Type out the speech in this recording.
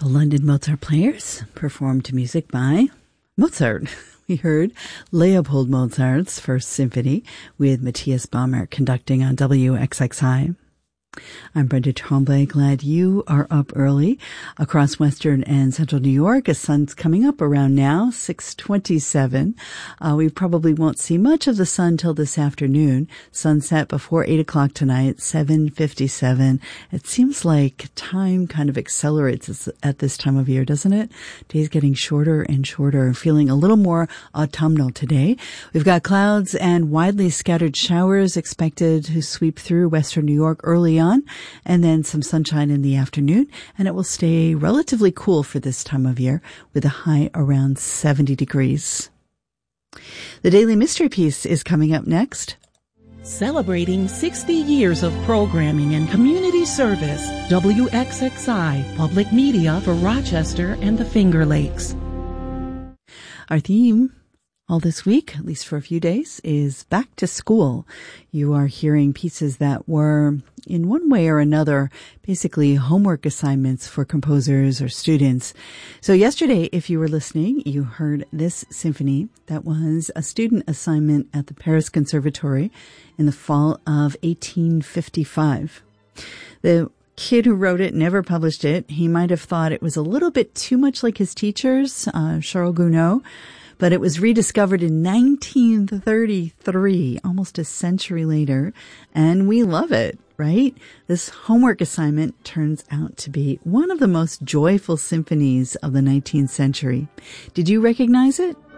The London Mozart Players performed to music by Mozart. We heard Leopold Mozart's First Symphony with Matthias Baumer conducting on WXXI. I'm Brenda Tremblay. Glad you are up early. Across western and central New York, the sun's coming up around now, 6:27. We probably won't see much of the sun till this afternoon. Sunset before 8 o'clock tonight, 7:57. It seems like time kind of accelerates at this time of year, doesn't it? Days getting shorter and shorter, feeling a little more autumnal today. We've got clouds and widely scattered showers expected to sweep through western New York early on, and then some sunshine in the afternoon, and it will stay relatively cool for this time of year with a high around 70 degrees. The Daily Mystery Piece is coming up next. Celebrating 60 years of programming and community service, WXXI Public Media for Rochester and the Finger Lakes. Our theme all this week, at least for a few days, is back to school. You are hearing pieces that were, in one way or another, basically homework assignments for composers or students. So yesterday, if you were listening, you heard this symphony that was a student assignment at the Paris Conservatory in the fall of 1855. The kid who wrote it never published it. He might have thought it was a little bit too much like his teachers, Charles Gounod. But it was rediscovered in 1933, almost a century later, and we love it, right? This homework assignment turns out to be one of the most joyful symphonies of the 19th century. Did you recognize it?